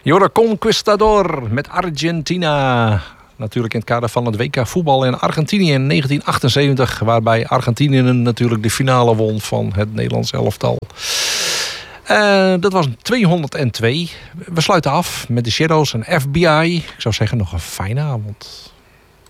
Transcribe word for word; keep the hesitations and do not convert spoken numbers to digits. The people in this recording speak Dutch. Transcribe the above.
Jora Conquistador met Argentina. Natuurlijk in het kader van het W K voetbal in Argentinië in negentien achtenzeventig. Waarbij Argentinië natuurlijk de finale won van het Nederlands elftal. Uh, dat was tweehonderdtwee. We sluiten af met de Shadows en F B I. Ik zou zeggen nog een fijne avond.